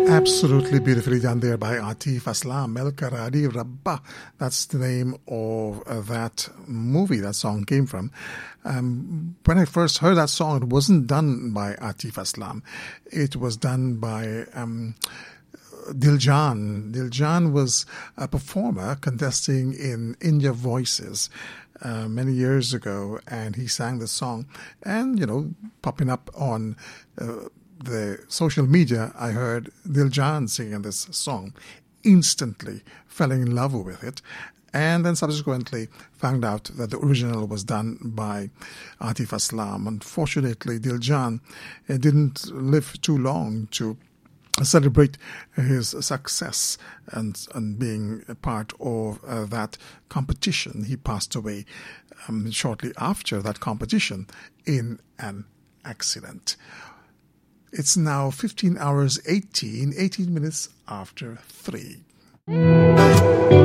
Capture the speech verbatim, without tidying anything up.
Absolutely beautifully done there by Atif Aslam. El Karadi Rabba. That's the name of uh, that movie that song came from. Um, when I first heard that song, it wasn't done by Atif Aslam. It was done by um, Diljan. Diljan was a performer contesting in India Voices uh, many years ago, and he sang the song. And, you know, popping up on uh, the social media, I heard Diljan singing this song. Instantly fell in love with it, and then subsequently found out that the original was done by Atif Aslam. Unfortunately, Diljan uh, didn't live too long to celebrate his success and, and being a part of uh, that competition. He passed away um, shortly after that competition in an accident. It's now fifteen hours eighteen, eighteen minutes after three.